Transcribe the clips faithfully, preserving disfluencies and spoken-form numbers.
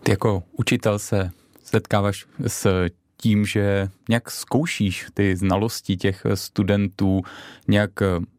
Ty jako učitel se setkáváš s tím, že nějak zkoušíš ty znalosti těch studentů, nějak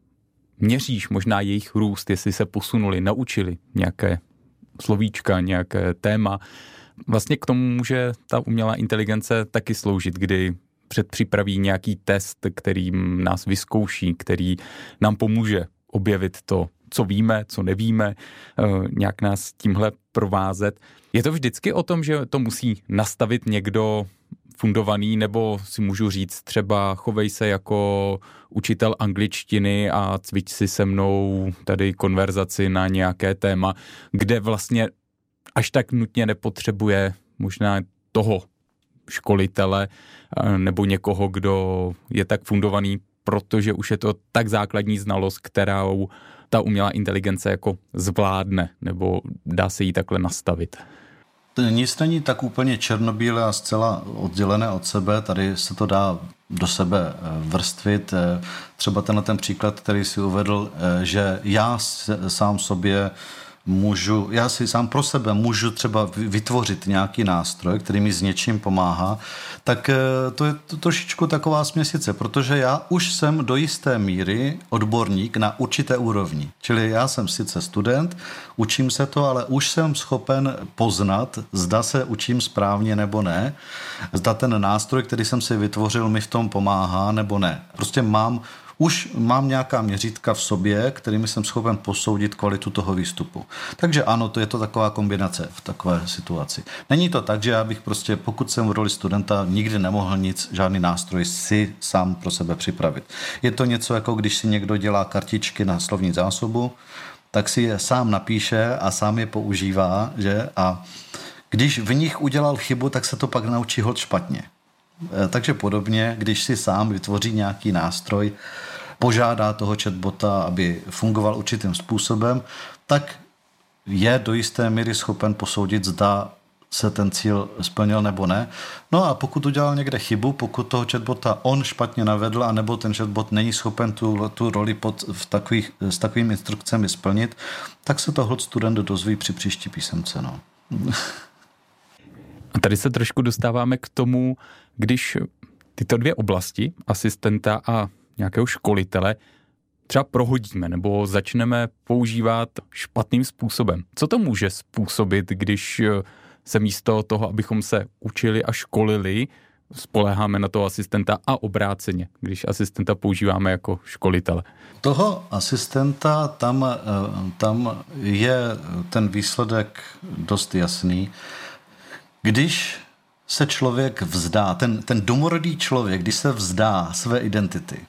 měříš možná jejich růst, jestli se posunuli, naučili nějaké slovíčka, nějaké téma. Vlastně k tomu může ta umělá inteligence taky sloužit, kdy předpřipraví nějaký test, který nás vyzkouší, který nám pomůže objevit to, co víme, co nevíme, nějak nás tímhle provázet. Je to vždycky o tom, že to musí nastavit někdo fundovaný, nebo si můžu říct třeba chovej se jako učitel angličtiny a cvič si se mnou tady konverzaci na nějaké téma, kde vlastně až tak nutně nepotřebuje možná toho školitele nebo někoho, kdo je tak fundovaný, protože už je to tak základní znalost, kterou ta umělá inteligence jako zvládne, nebo dá se jí takhle nastavit. Nic není tak úplně černobílé a zcela oddělené od sebe, tady se to dá do sebe vrstvit. Třeba tenhle ten příklad, který si uvedl, že já sám sobě můžu, já si sám pro sebe můžu třeba vytvořit nějaký nástroj, který mi s něčím pomáhá, tak to je trošičku taková směsice, protože já už jsem do jisté míry odborník na určité úrovni. Čili já jsem sice student, učím se to, ale už jsem schopen poznat, zda se učím správně nebo ne, zda ten nástroj, který jsem si vytvořil, mi v tom pomáhá nebo ne. Prostě mám Už mám nějaká měřítka v sobě, kterými jsem schopen posoudit kvalitu toho výstupu. Takže ano, to je to taková kombinace v takové situaci. Není to tak, že já bych prostě, pokud jsem v roli studenta, nikdy nemohl nic, žádný nástroj si sám pro sebe připravit. Je to něco, jako když si někdo dělá kartičky na slovní zásobu, tak si je sám napíše a sám je používá, že? A když v nich udělal chybu, tak se to pak naučí holt špatně. Takže podobně, když si sám vytvoří nějaký nástroj, požádá toho chatbota, aby fungoval určitým způsobem, tak je do jisté míry schopen posoudit, zda se ten cíl splnil nebo ne. No a pokud udělal někde chybu, pokud toho chatbota on špatně navedl, anebo ten chatbot není schopen tu, tu roli pod, v takových, s takovými instrukcemi splnit, tak se to holt student dozví při příští písemce. No. A tady se trošku dostáváme k tomu, když tyto dvě oblasti, asistenta a nějakého školitele, třeba prohodíme nebo začneme používat špatným způsobem. Co to může způsobit, když se místo toho, abychom se učili a školili, spoléháme na toho asistenta a obráceně, když asistenta používáme jako školitele? Toho asistenta, tam, tam je ten výsledek dost jasný. Když se člověk vzdá, ten, ten domorodý člověk, když se vzdá své identity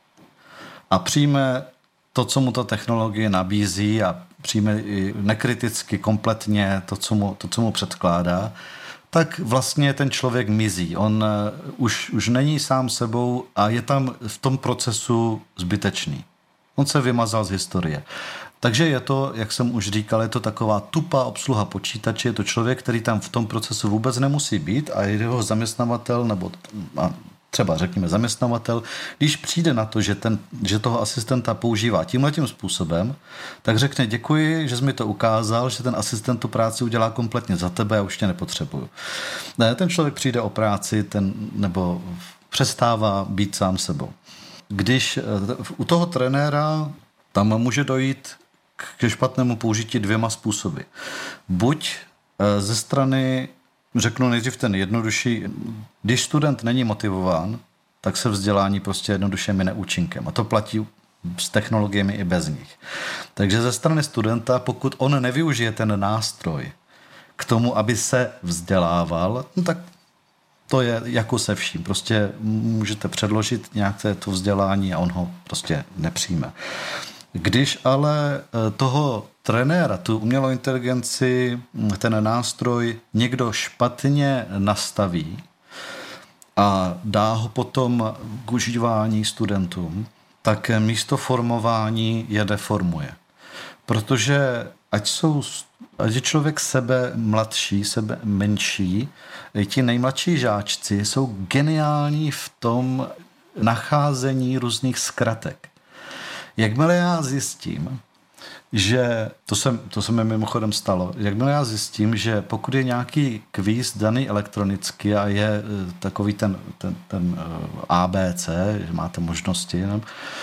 a přijme to, co mu ta technologie nabízí a přijme i nekriticky kompletně to, co mu, to, co mu předkládá, tak vlastně ten člověk mizí. On už, už není sám sebou a je tam v tom procesu zbytečný. On se vymazal z historie. Takže je to, jak jsem už říkal, je to taková tupá obsluha počítače, je to člověk, který tam v tom procesu vůbec nemusí být a jeho zaměstnavatel, nebo třeba řekněme zaměstnavatel, když přijde na to, že, ten, že toho asistenta používá tímhletím způsobem, tak řekne děkuji, že jsi mi to ukázal, že ten asistent tu práci udělá kompletně za tebe, já už tě nepotřebuju. Ne, ten člověk přijde o práci, ten, nebo přestává být sám sebou. Když u toho trenéra tam může dojít ke špatnému použití dvěma způsoby. Buď ze strany, řeknu nejdřív ten jednodušší, když student není motivován, tak se vzdělání prostě jednoduše mine účinkem. A to platí s technologiemi i bez nich. Takže ze strany studenta, pokud on nevyužije ten nástroj k tomu, aby se vzdělával, no tak to je jako se vším. Prostě můžete předložit nějaké to vzdělání a on ho prostě nepřijme. Když ale toho trenéra, tu umělou inteligenci, ten nástroj někdo špatně nastaví a dá ho potom k užívání studentům, tak místo formování je deformuje. Protože ať jsou, ať je člověk sebe mladší, sebe menší, ti nejmladší žáčci jsou geniální v tom nacházení různých zkratek. Jakmile já zjistím, že to se, to se mi mimochodem stalo. Jakmile já zjistím, že pokud je nějaký kvíz daný elektronicky a je takový ten, ten, ten A B C, že máte možnosti, ne?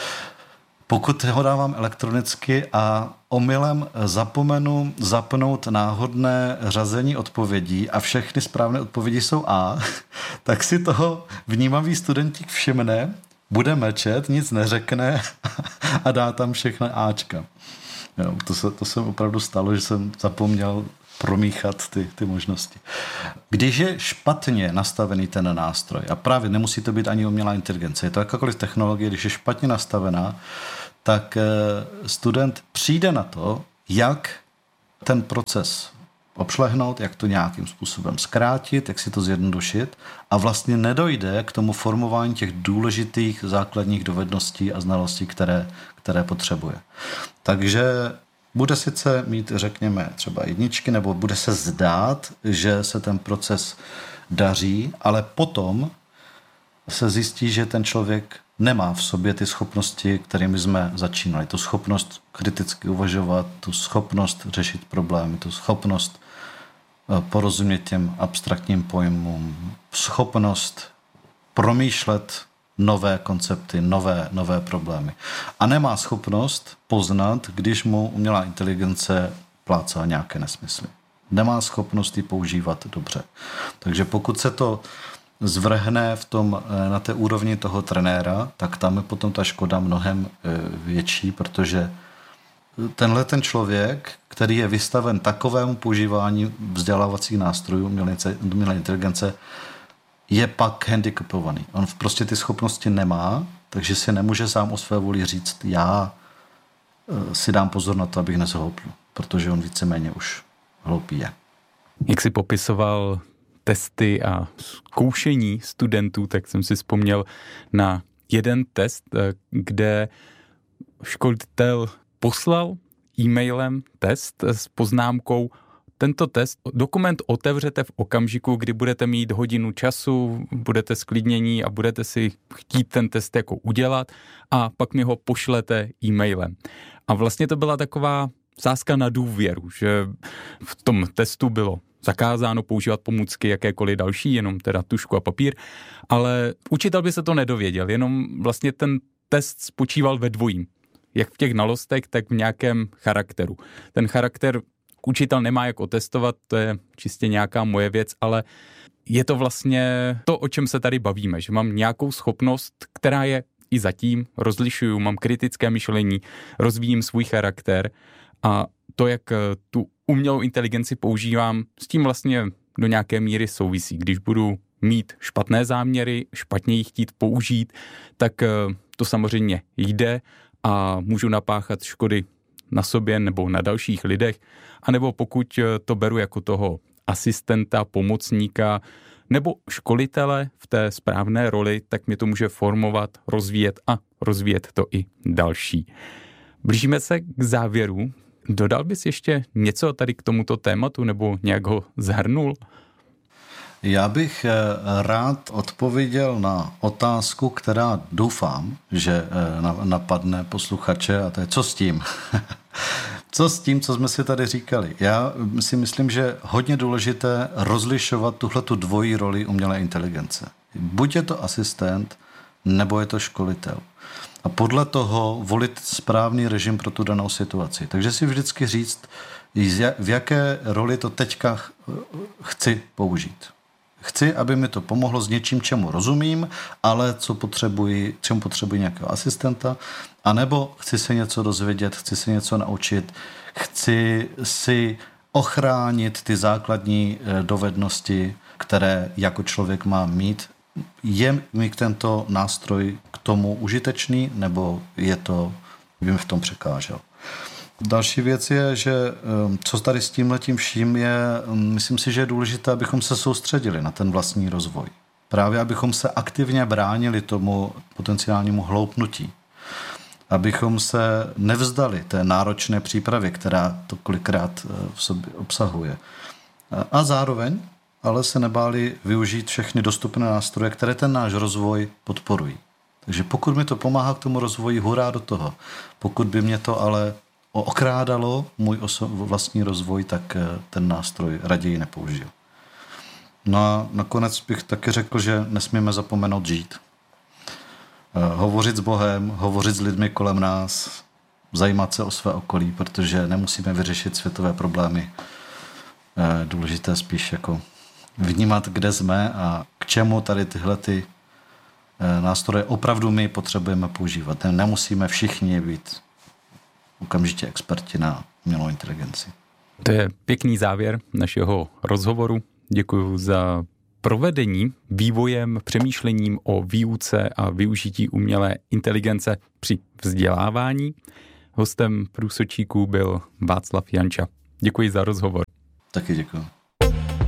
Pokud ho dávám elektronicky a omylem zapomenu zapnout náhodné řazení odpovědí a všechny správné odpovědi jsou A, tak si toho vnímavý studentík všimne, bude mlčet, nic neřekne a dá tam všechny Ačka. Jo, to, se, to se opravdu stalo, že jsem zapomněl promíchat ty, ty možnosti. Když je špatně nastavený ten nástroj, a právě nemusí to být ani umělá inteligence, je to jakákoliv technologie, když je špatně nastavená, tak student přijde na to, jak ten proces obšlehnout, jak to nějakým způsobem zkrátit, jak si to zjednodušit a vlastně nedojde k tomu formování těch důležitých základních dovedností a znalostí, které, které potřebuje. Takže bude sice mít, řekněme, třeba jedničky, nebo bude se zdát, že se ten proces daří, ale potom se zjistí, že ten člověk nemá v sobě ty schopnosti, kterými jsme začínali. Tu schopnost kriticky uvažovat, tu schopnost řešit problémy, tu schopnost porozumět těm abstraktním pojmům, schopnost promýšlet nové koncepty, nové, nové problémy. A nemá schopnost poznat, když mu umělá inteligence plácá nějaké nesmysly. Nemá schopnost ji používat dobře. Takže pokud se to zvrhne v tom, na té úrovni toho trenéra, tak tam je potom ta škoda mnohem větší, protože tenhle ten člověk, který je vystaven takovému používání vzdělávacích nástrojů umělé inteligence, je pak handicapovaný. On prostě ty schopnosti nemá, takže si nemůže sám o své vůli říct, já si dám pozor na to, abych nezhloupl, protože on víceméně už hloupý je. Jak jsi popisoval testy a zkoušení studentů, tak jsem si vzpomněl na jeden test, kde školitel poslal e-mailem test s poznámkou: tento test, dokument otevřete v okamžiku, kdy budete mít hodinu času, budete sklidnění a budete si chtít ten test jako udělat a pak mi ho pošlete e-mailem. A vlastně to byla taková sázka na důvěru, že v tom testu bylo zakázáno používat pomůcky jakékoliv další, jenom teda tužku a papír, ale učitel by se to nedověděl, jenom vlastně ten test spočíval ve dvojím. Jak v těch znalostech, tak v nějakém charakteru. Ten charakter učitel nemá jak otestovat, to je čistě nějaká moje věc, ale je to vlastně to, o čem se tady bavíme, že mám nějakou schopnost, která je i zatím, rozlišuju, mám kritické myšlení, rozvíjím svůj charakter a to, jak tu umělou inteligenci používám, s tím vlastně do nějaké míry souvisí. Když budu mít špatné záměry, špatně ji chtít použít, tak to samozřejmě jde a můžu napáchat škody na sobě nebo na dalších lidech, anebo pokud to beru jako toho asistenta, pomocníka nebo školitele v té správné roli, tak mě to může formovat, rozvíjet a rozvíjet to i další. Blížíme se k závěru. Dodal bys ještě něco tady k tomuto tématu nebo nějak ho zhrnul? Já bych rád odpověděl na otázku, která doufám, že napadne posluchače, a to je co s tím? Co s tím, co jsme si tady říkali? Já si myslím, že hodně důležité rozlišovat tuhletu dvojí roli umělé inteligence. Buď je to asistent, nebo je to školitel. A podle toho volit správný režim pro tu danou situaci. Takže si vždycky říct, v jaké roli to teďka chci použít. Chci, aby mi to pomohlo s něčím, čemu rozumím, ale co potřebuji, čemu potřebuji nějakého asistenta, anebo chci se něco dozvědět, chci se něco naučit, chci si ochránit ty základní dovednosti, které jako člověk má mít. Je mi tento nástroj k tomu užitečný, nebo je to, by mi v tom překážel. Další věc je, že co tady s tímhletím vším je, myslím si, že je důležité, abychom se soustředili na ten vlastní rozvoj. Právě abychom se aktivně bránili tomu potenciálnímu hloupnutí. Abychom se nevzdali té náročné přípravě, která to kolikrát v sobě obsahuje. A zároveň ale se nebáli využít všechny dostupné nástroje, které ten náš rozvoj podporují. Takže pokud mi to pomáhá k tomu rozvoji, hurá do toho. Pokud by mě to ale okrádalo můj oso- vlastní rozvoj, tak ten nástroj raději nepoužiju. No a nakonec bych taky řekl, že nesmíme zapomenout žít. Hovořit s Bohem, hovořit s lidmi kolem nás, zajímat se o své okolí, protože nemusíme vyřešit světové problémy. Důležité spíš jako vnímat, kde jsme a k čemu tady tyhle ty nástroje opravdu my potřebujeme používat. Nemusíme všichni být okamžitě experti na umělou inteligenci. To je pěkný závěr našeho rozhovoru. Děkuji za provedení vývojem, přemýšlením o výuce a využití umělé inteligence při vzdělávání. Hostem Průsečíků byl Václav Janča. Děkuji za rozhovor. Taky děkuji.